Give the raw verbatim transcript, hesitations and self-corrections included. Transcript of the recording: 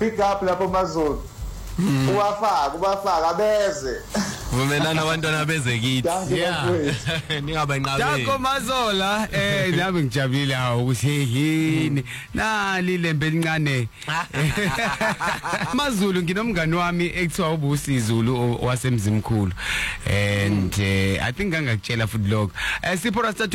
big up lapho Mazulu uwafaka ubafaka beze vumelana abantwana beze kithi yeah ningaba inqabe Dako Mazola eh nami ngijabulile ukuthi yini nali lembe elincane Mazulu nginomngani wami ekuthiwa ubusi Zulu wasemzimkhulu and uh, I think angakutshela futhi lokho eh sipho